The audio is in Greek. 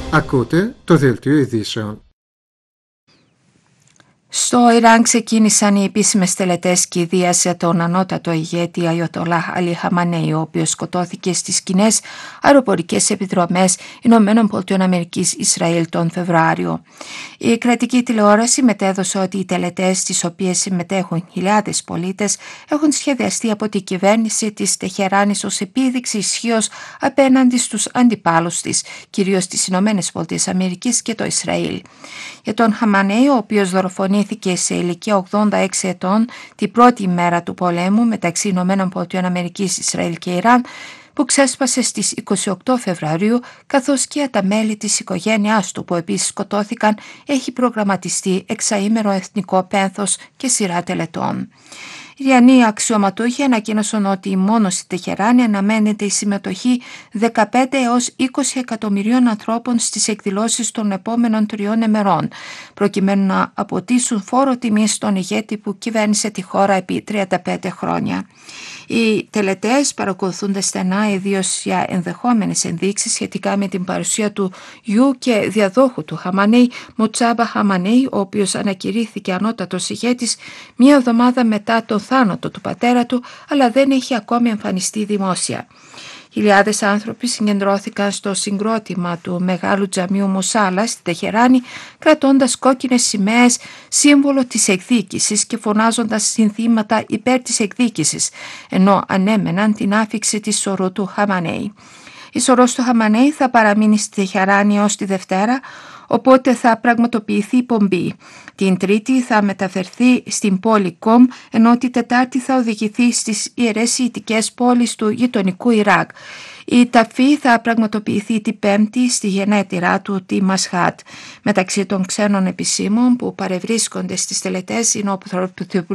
Ακούτε το Δελτίο Ειδήσεων. Στο Ιράν ξεκίνησαν οι επίσημες τελετές κηδείας για τον ανώτατο ηγέτη Αιατολάχ Αλί Χαμανέι, ο οποίος σκοτώθηκε στις κοινές αεροπορικές επιδρομές ΗΠΑ Ισραήλ τον Φεβρουάριο. Η κρατική τηλεόραση μετέδωσε ότι οι τελετές, στις οποίες συμμετέχουν χιλιάδες πολίτες, έχουν σχεδιαστεί από την κυβέρνηση της Τεχεράνης ως επίδειξη ισχύως απέναντι στους αντιπάλους της, κυρίως τις ΗΠΑ και το Ισραήλ. Για τον Χαμανέι, ο οποίος δολοφονήθηκε σε ηλικία 86 ετών την πρώτη μέρα του πολέμου μεταξύ ΗΠΑ, Ισραήλ και Ιράν, που ξέσπασε στις 28 Φεβρουαρίου, καθώς και τα μέλη της οικογένειάς του που επίσης σκοτώθηκαν, έχει προγραμματιστεί εξαήμερο εθνικό πένθος και σειρά τελετών. Οι Ιρανοί αξιωματούχοι ανακοίνωσαν ότι μόνο στη Τεχεράνη αναμένεται η συμμετοχή 15 έως 20 εκατομμυρίων ανθρώπων στις εκδηλώσεις των επόμενων 3 ημερών, προκειμένου να αποτίσουν φόρο τιμής στον ηγέτη που κυβέρνησε τη χώρα επί 35 χρόνια. Οι τελετές παρακολουθούνται στενά, ιδίως για ενδεχόμενες ενδείξεις σχετικά με την παρουσία του γιου και διαδόχου του Χαμανέι, Μοτσάμπα Χαμανέι, ο οποίος ανακηρύχθηκε ανώτατος ηγέτης μία εβδομάδα μετά τον θάνατο του πατέρα του, αλλά δεν έχει ακόμη εμφανιστεί δημόσια. Χιλιάδες άνθρωποι συγκεντρώθηκαν στο συγκρότημα του Μεγάλου Τζαμίου Μουσάλα στη Τεχεράνη, κρατώντας κόκκινες σημαίες, σύμβολο της εκδίκησης, και φωνάζοντας συνθήματα υπέρ της εκδίκησης, ενώ ανέμεναν την άφιξη της σωρού του Χαμανέι. Η σωρός του Χαμανέι θα παραμείνει στη Τεχεράνη ως τη Δευτέρα, οπότε θα πραγματοποιηθεί η πομπή. Την Τρίτη θα μεταφερθεί στην πόλη Κομ, ενώ τη Τετάρτη θα οδηγηθεί στις ιερές σιητικές πόλεις του γειτονικού Ιράκ. Η ταφή θα πραγματοποιηθεί την Πέμπτη στη γενέτειρά του, τη Μασχάτ. Μεταξύ των ξένων επισήμων που παρευρίσκονται στις τελετές είναι ο